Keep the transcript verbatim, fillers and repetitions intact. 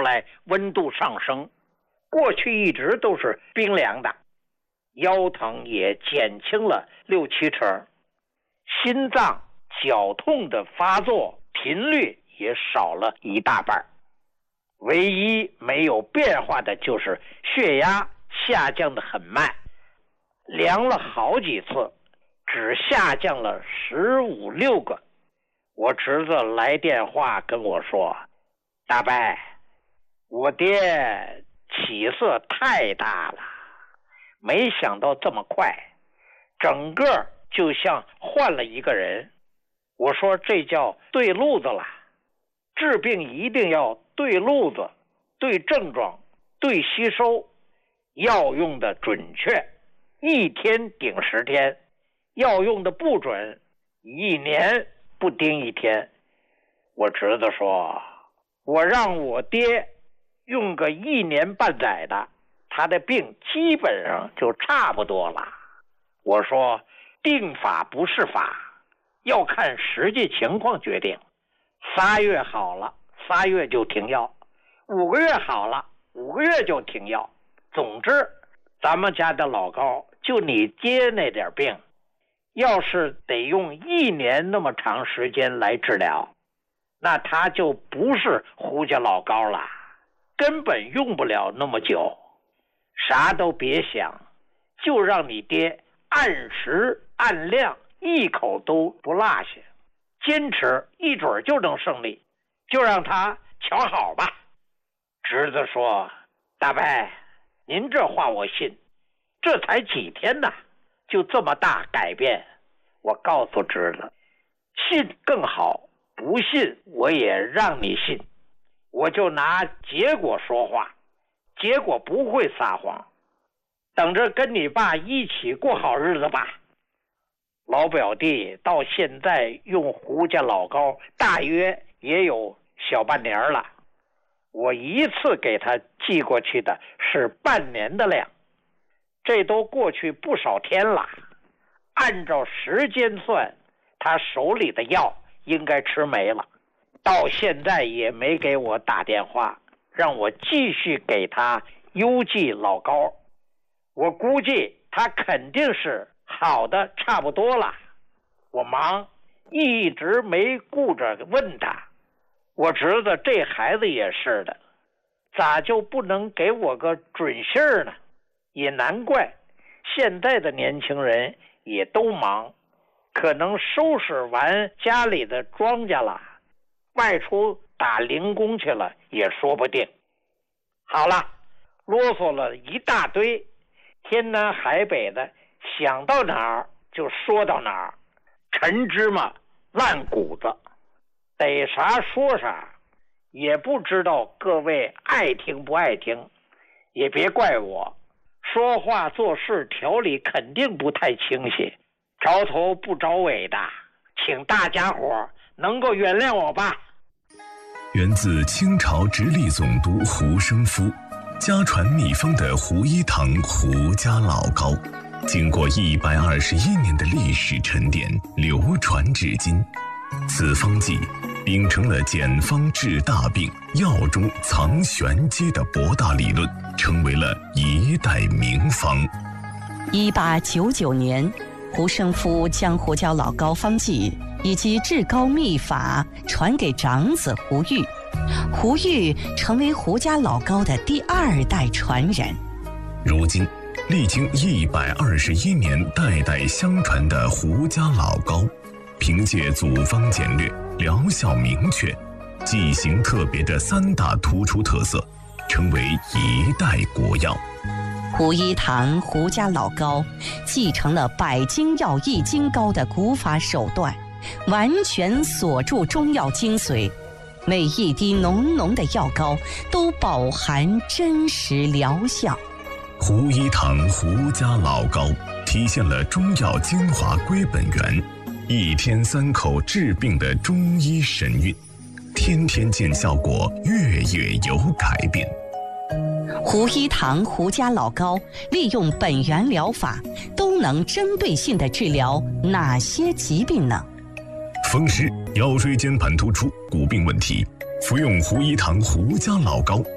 来温度上升，过去一直都是冰凉的，腰疼也减轻了六七成，心脏绞痛的发作频率也少了一大半。唯一没有变化的就是血压下降得很慢，量了好几次，只下降了十五六个。我侄子来电话跟我说，大伯，我爹起色太大了，没想到这么快，整个就像换了一个人。我说这叫对路子了，治病一定要对路子，对症状，对吸收，药用的准确，一天顶十天，药用的不准，一年不盯一天。我侄子说，我让我爹用个一年半载的，他的病基本上就差不多了。我说定法不是法，要看实际情况决定。仨月好了，仨月就停药；五个月好了，五个月就停药。总之，咱们家的老高就你爹那点病，要是得用一年那么长时间来治疗，那他就不是胡家老高了，根本用不了那么久。啥都别想，就让你爹按时按量，一口都不落下，坚持一准就能胜利，就让他瞧好吧。侄子说，大伯，您这话我信，这才几天呢，就这么大改变。我告诉侄子，信更好，不信我也让你信，我就拿结果说话，结果不会撒谎，等着跟你爸一起过好日子吧。老表弟到现在用胡家老高大约也有小半年了，我一次给他寄过去的是半年的量，这都过去不少天了，按照时间算，他手里的药应该吃没了，到现在也没给我打电话，让我继续给他邮寄老高。我估计他肯定是好的差不多了，我忙一直没顾着问他。我侄子这孩子也是的，咋就不能给我个准信儿呢？也难怪现在的年轻人也都忙，可能收拾完家里的庄稼了，外出打零工去了也说不定。好了，啰嗦了一大堆，天南海北的，想到哪儿就说到哪儿，陈芝麻烂谷子，逮啥说啥，也不知道各位爱听不爱听，也别怪我，说话做事条理肯定不太清晰，着头不着尾的，请大家伙能够原谅我吧。 源自清朝直隶总督胡生夫，家传秘方的胡一堂胡家老高，经过一百二十一年的历史沉淀，流传至今。此方剂秉承了简方治大病、药中藏玄机的博大理论，成为了一代名方。 一八九九年，胡生夫将胡椒老膏方剂以及治膏秘法传给长子胡玉，胡玉成为胡家老膏的第二代传人。 如今历经一百二十一年代代相传的胡家老膏，凭借组方简略、疗效明确、剂型特别的三大突出特色，成为一代国药。 胡一堂胡家老膏继承了百金药易筋膏的古法手段，完全锁住中药精髓，每一滴浓浓的药膏都饱含真实疗效。 胡一堂胡家老膏体现了中药精华归本源，一天三口治病的中医神韵，天天见效果，月月有改变。 胡一堂胡家老膏利用本源疗法，都能针对性地治疗哪些疾病呢？ 风湿、腰椎间盘突出、骨病问题，服用胡一堂胡家老膏